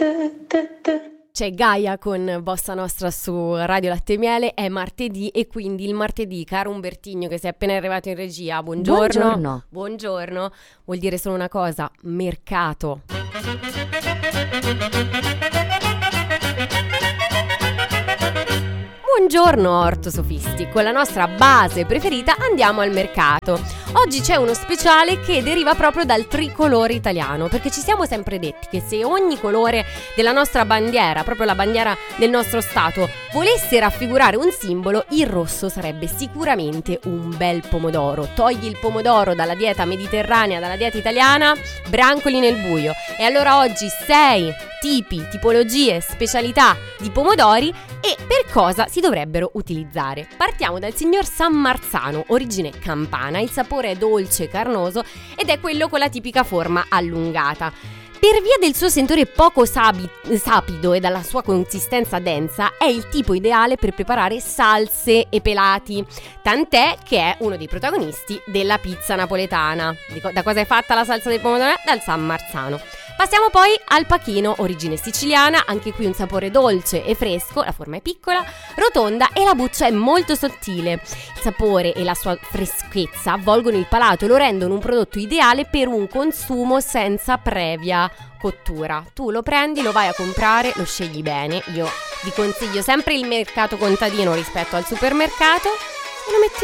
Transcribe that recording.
C'è Gaia con Bossa Nostra su Radio Latte e Miele, è martedì e quindi il martedì, caro Umbertigno che sei appena arrivato in regia, buongiorno. Buongiorno, vuol dire solo una cosa, mercato. Buongiorno ortosofisti, con la nostra base preferita andiamo al mercato. Oggi c'è uno speciale che deriva proprio dal tricolore italiano, perché ci siamo sempre detti che se ogni colore della nostra bandiera, proprio la bandiera del nostro stato, volesse raffigurare un simbolo, il rosso sarebbe sicuramente un bel pomodoro. Togli il pomodoro dalla dieta mediterranea, dalla dieta italiana, brancoli nel buio. E allora oggi 6 tipi, tipologie, specialità di pomodori e per cosa si dovrebbero utilizzare. Partiamo dal signor San Marzano, origine campana, il sapore è dolce e carnoso ed è quello con la tipica forma allungata. Per via del suo sentore poco sapido e dalla sua consistenza densa, è il tipo ideale per preparare salse e pelati, tant'è che è uno dei protagonisti della pizza napoletana. Da cosa è fatta la salsa del pomodoro? Dal San Marzano. Passiamo poi al pachino, origine siciliana, anche qui un sapore dolce e fresco, la forma è piccola, rotonda e la buccia è molto sottile. Il sapore e la sua freschezza avvolgono il palato e lo rendono un prodotto ideale per un consumo senza previa cottura. Tu lo prendi, lo vai a comprare, lo scegli bene. Io vi consiglio sempre il mercato contadino rispetto al supermercato e lo metti